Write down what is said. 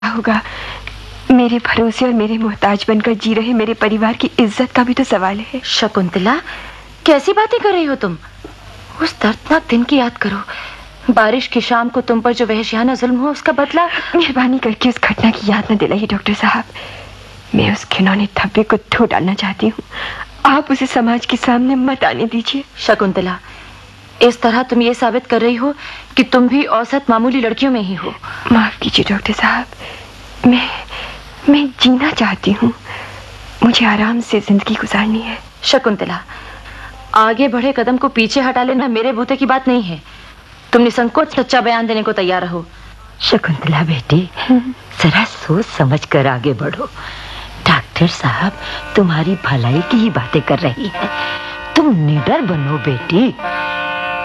होगा। मेरे भरोसे और मेरे मोहताज बनकर जी रहे मेरे परिवार की इज्जत का भी तो सवाल है। शकुंतला, कैसी बातें कर रही हो तुम? उस दर्दनाक दिन की याद करो। बारिश की शाम को तुम पर जो वहशियाना जुल्म हुआ, उसका बदला। मेहरबानी करके उस घटना की याद न दिलाइए डॉक्टर साहब। मैं उस घिनौने धब्बे को धो डालना चाहती हूँ। आप उसे समाज के सामने मत आने दीजिए। शकुंतला, इस तरह तुम ये साबित कर रही हो कि तुम भी औसत मामूली लड़कियों में ही हो। माफ कीजिए डॉक्टर साहब, मैं जीना चाहती हूँ। मुझे आराम से जिंदगी गुजारनी है। शकुंतला, आगे बढ़े कदम को पीछे हटा लेना मेरे बूते की बात नहीं है। तुम निसंकोच सच्चा बयान देने को तैयार रहो। शकुंतला बेटी, जरा सोच समझ कर आगे बढ़ो। डॉक्टर साहब तुम्हारी भलाई की ही बातें कर रही है। तुम निडर बनो बेटी।